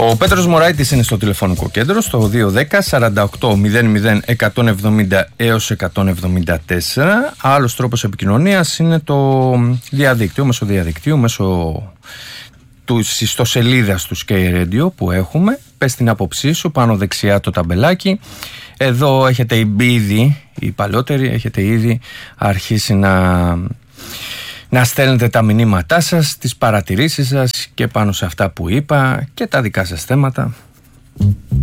Ο Πέτρος Μωράητης είναι στο τηλεφωνικό κέντρο στο 210-48-00-170 έως 174. Άλλος τρόπος επικοινωνίας είναι το διαδίκτυο, μέσω διαδικτύου, μέσω της ιστοσελίδας του Sky Radio που έχουμε. Πες την άποψή σου, πάνω δεξιά το ταμπελάκι. Εδώ έχετε ήδη, οι παλαιότεροι, έχετε ήδη αρχίσει να στέλνετε τα μηνύματά σας, τις παρατηρήσεις σας και πάνω σε αυτά που είπα και τα δικά σας θέματα.